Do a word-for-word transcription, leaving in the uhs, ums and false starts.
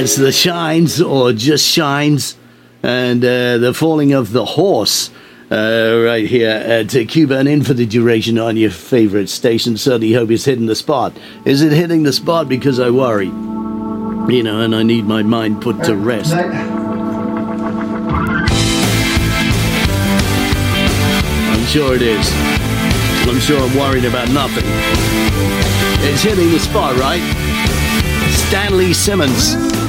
That's The Shines, or Just Shines, and uh, The Falling of the Horse, uh, right here at Cuba, and in for the duration on your favorite station. Certainly hope it's hitting the spot. Is it hitting the spot? Because I worry, you know, and I need my mind put to rest. I'm sure it is. I'm sure I'm worried about nothing. It's hitting the spot, right? Stanley Simmons.